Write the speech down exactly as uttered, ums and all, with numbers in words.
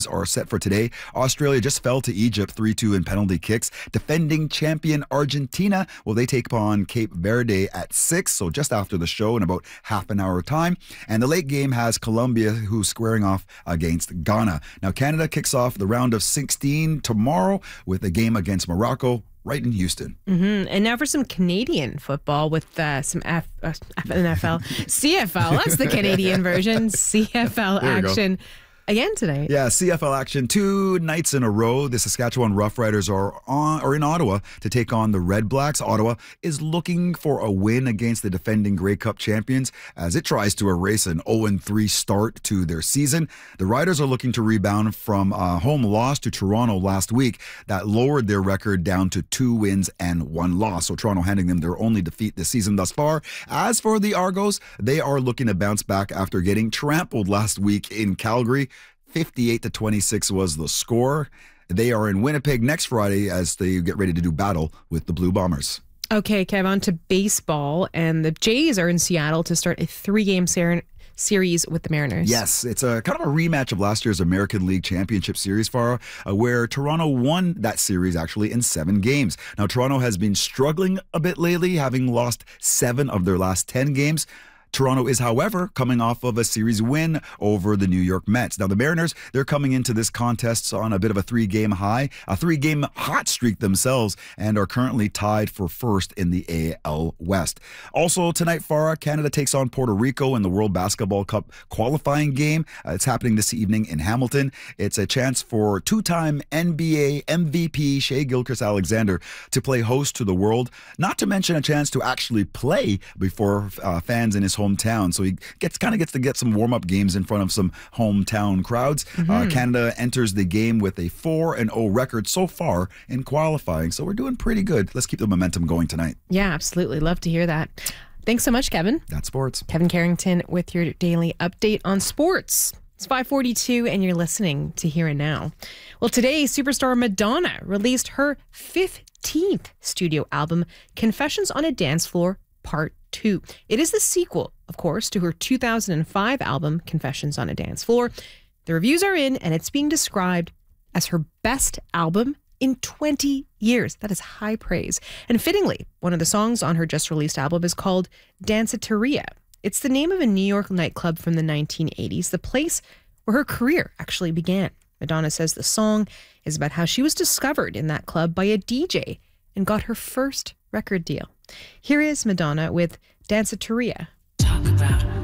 are set for today. Australia just fell to Egypt three two in penalty kicks. Defending champion Argentina, well, they take on Cape Verde at six, so just after the show in about half an hour time. And the late game has Colombia, who's squaring off against Ghana. Now, Canada kicks off the round of sixteen tomorrow with a game against Morocco right in Houston. Mm-hmm. And now for some Canadian football with uh, some F- uh, N F L, C F L. That's the Canadian version. C F L action. Again tonight. Yeah, C F L action two nights in a row. The Saskatchewan Roughriders are on are in Ottawa to take on the Red Blacks. Ottawa is looking for a win against the defending Grey Cup champions as it tries to erase an oh and three start to their season. The Riders are looking to rebound from a home loss to Toronto last week that lowered their record down to two wins and one loss. So Toronto handing them their only defeat this season thus far. As for the Argos, they are looking to bounce back after getting trampled last week in Calgary. fifty-eight to twenty-six was the score. They are in Winnipeg next Friday as they get ready to do battle with the Blue Bombers. Okay, Kev, on to baseball. And the Jays are in Seattle to start a three-game ser- series with the Mariners. Yes, it's a kind of a rematch of last year's American League Championship Series, Farah, uh, where Toronto won that series actually in seven games. Now, Toronto has been struggling a bit lately, having lost seven of their last ten games. Toronto is, however, coming off of a series win over the New York Mets. Now, the Mariners, they're coming into this contest on a bit of a three-game high, a three-game hot streak themselves, and are currently tied for first in the A L West. Also, tonight, Farah, Canada takes on Puerto Rico in the World Basketball Cup qualifying game. Uh, it's happening this evening in Hamilton. It's a chance for two-time N B A M V P Shai Gilgeous-Alexander to play host to the world, not to mention a chance to actually play before uh, fans in his hometown. So he gets kind of gets to get some warm-up games in front of some hometown crowds. Mm-hmm. Uh, Canada enters the game with a four and oh record so far in qualifying. So we're doing pretty good. Let's keep the momentum going tonight. Yeah, absolutely. Love to hear that. Thanks so much, Kevin. That's sports. Kevin Carrington with your daily update on sports. It's five forty-two and you're listening to Here and Now. Well, today, superstar Madonna released her fifteenth studio album, Confessions on a Dance Floor Part two. It is the sequel, of course, to her two thousand five album, Confessions on a Dance Floor. The reviews are in, and it's being described as her best album in twenty years. That is high praise. And fittingly, one of the songs on her just-released album is called Danceteria. It's the name of a New York nightclub from the nineteen eighties, the place where her career actually began. Madonna says the song is about how she was discovered in that club by a D J and got her first record deal. Here is Madonna with Danceteria. Talk about